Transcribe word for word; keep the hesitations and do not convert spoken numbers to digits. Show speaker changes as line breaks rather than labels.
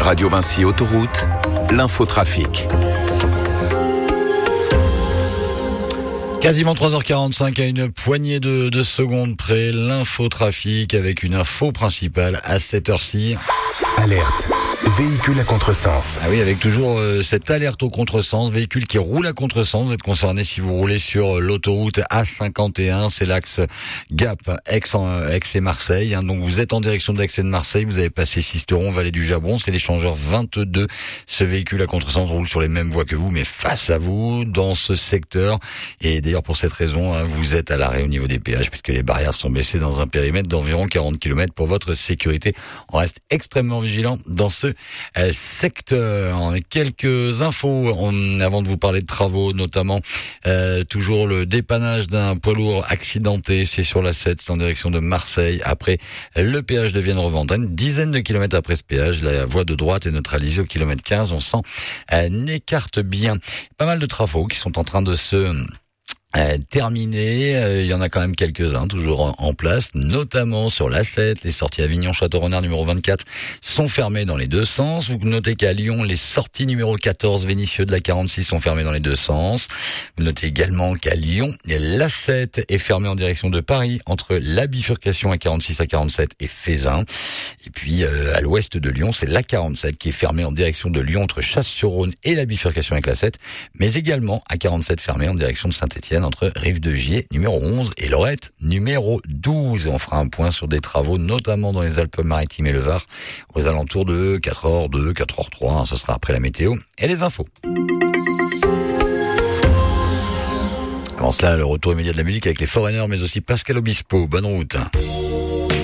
Radio Vinci Autoroute, l'infotrafic.
Quasiment trois heures quarante-cinq à une poignée de, de secondes près, l'infotrafic avec une info principale à cette heure-ci.
Alerte, véhicule à contresens.
Ah oui, avec toujours euh, cette alerte au contresens, véhicule qui roule à contresens. Vous êtes concerné si vous roulez sur l'autoroute A cinquante et un, c'est l'axe Gap, Aix, en, Aix et Marseille. Hein. Donc vous êtes en direction d'Aix et de Marseille, vous avez passé Sisteron, Vallée du Jabron, c'est l'échangeur vingt-deux. Ce véhicule à contresens roule sur les mêmes voies que vous, mais face à vous, dans ce secteur. Et d'ailleurs pour cette raison, hein, vous êtes à l'arrêt au niveau des péages, puisque les barrières sont baissées dans un périmètre d'environ quarante kilomètres pour votre sécurité. On reste extrêmement vigilant dans ce euh, secteur. Quelques infos on, avant de vous parler de travaux, notamment euh, toujours le dépannage d'un poids lourd accidenté, c'est sur la sept, c'est en direction de Marseille, après le péage de Vienne-Revente. Une dizaine de kilomètres après ce péage, la voie de droite est neutralisée au kilomètre quinze, on s'en euh, écarte bien. Pas mal de travaux qui sont en train de se Euh, terminé, euh, il y en a quand même quelques-uns toujours en, en place, notamment sur l'A sept, les sorties Avignon-Château-Renard numéro vingt-quatre sont fermées dans les deux sens. Vous notez qu'à Lyon, les sorties numéro quatorze Vénissieux de la quarante-six sont fermées dans les deux sens. Vous notez également qu'à Lyon, l'A sept est fermée en direction de Paris entre la bifurcation à quarante-six à quarante-sept et Fézin. Et puis euh, à l'ouest de Lyon, c'est l'A quarante-sept qui est fermée en direction de Lyon entre Chasse-sur-Rhône et la bifurcation avec l'A sept, mais également à quarante-sept fermée en direction de Saint-Étienne entre Rive-de-Gier numéro onze et Lorette numéro douze. Et on fera un point sur des travaux, notamment dans les Alpes-Maritimes et le Var, aux alentours de quatre heures deux, quatre heures trois. Hein, ce sera après la météo et les infos. Avant cela, le retour immédiat de la musique avec les Foreigners, mais aussi Pascal Obispo. Bonne route.